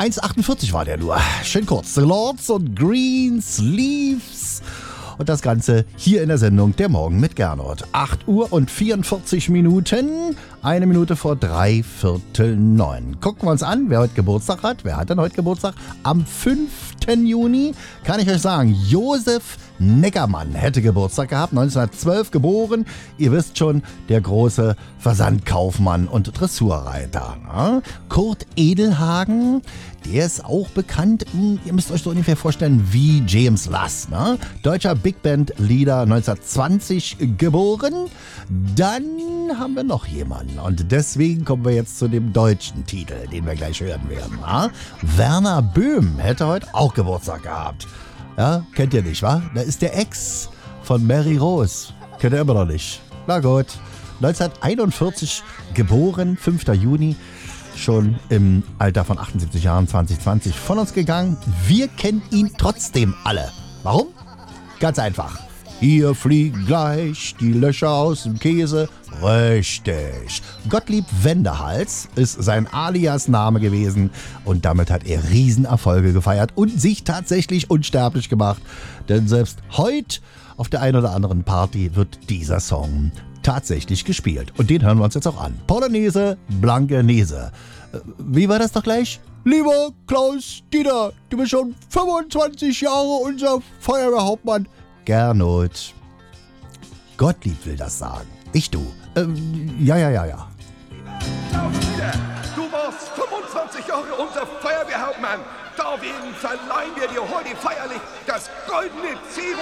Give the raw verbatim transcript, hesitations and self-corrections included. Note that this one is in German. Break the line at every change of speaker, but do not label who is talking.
eins achtundvierzig war der nur. Schön kurz. The Lords und Green Sleeves. Und das Ganze hier in der Sendung Der Morgen mit Gernot. acht Uhr und vierundvierzig Minuten. Eine Minute vor drei Viertel neun. Gucken wir uns an, wer heute Geburtstag hat. Wer hat denn heute Geburtstag? Am fünften Juni kann ich euch sagen, Josef Neckermann hätte Geburtstag gehabt, neunzehnhundertzwölf geboren. Ihr wisst schon, der große Versandkaufmann und Dressurreiter. Ne? Kurt Edelhagen, der ist auch bekannt, ihr müsst euch so ungefähr vorstellen wie James Lass. Ne? Deutscher Big Band Leader, neunzehnhundertzwanzig geboren. Dann haben wir noch jemanden und deswegen kommen wir jetzt zu dem deutschen Titel, den wir gleich hören werden. Ne? Werner Böhm hätte heute auch Geburtstag gehabt. Ja, kennt ihr nicht, wa? Da ist der Ex von Mary Rose. Kennt ihr immer noch nicht. Na gut. neunzehnhunderteinundvierzig geboren, fünften Juni. Schon im Alter von achtundsiebzig Jahren, zwanzig zwanzig von uns gegangen. Wir kennen ihn trotzdem alle. Warum? Ganz einfach. Hier fliegen gleich die Löcher aus dem Käse. Richtig. Gottlieb Wendehals ist sein Alias-Name gewesen und damit hat er Riesenerfolge gefeiert und sich tatsächlich unsterblich gemacht. Denn selbst heute auf der einen oder anderen Party wird dieser Song tatsächlich gespielt. Und den hören wir uns jetzt auch an. Polonaise, Blanke Nese. Wie war das doch gleich? Lieber Klaus-Dieter, du bist schon fünfundzwanzig Jahre unser Feuerwehrhauptmann. Gernot. Gottlieb will das sagen. Ich du. Ähm, ja, ja, ja, ja.
Klaus-Dieter, du warst fünfundzwanzig Jahre unser Feuerwehrhauptmann. Deswegen verleihen wir dir heute feierlich das goldene Zero